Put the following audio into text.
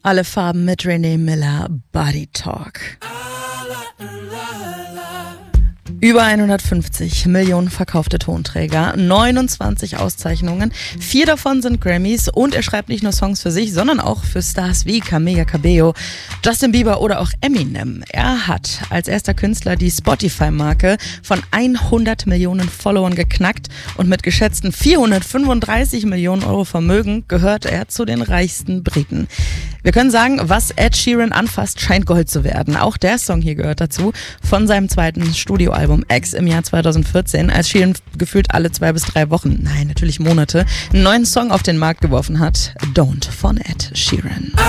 Alle Farben mit René Miller, Body Talk. Über 150 Millionen verkaufte Tonträger, 29 Auszeichnungen, 4 davon sind Grammys und er schreibt nicht nur Songs für sich, sondern auch für Stars wie Camila Cabello, Justin Bieber oder auch Eminem. Er hat als erster Künstler die Spotify-Marke von 100 Millionen Followern geknackt und mit geschätzten 435 Millionen Euro Vermögen gehört er zu den reichsten Briten. Wir können sagen, was Ed Sheeran anfasst, scheint Gold zu werden. Auch der Song hier gehört dazu, von seinem zweiten Studioalbum X im Jahr 2014, als Sheeran gefühlt alle 2 bis 3 Wochen, nein, natürlich Monate, einen neuen Song auf den Markt geworfen hat, Don't von Ed Sheeran.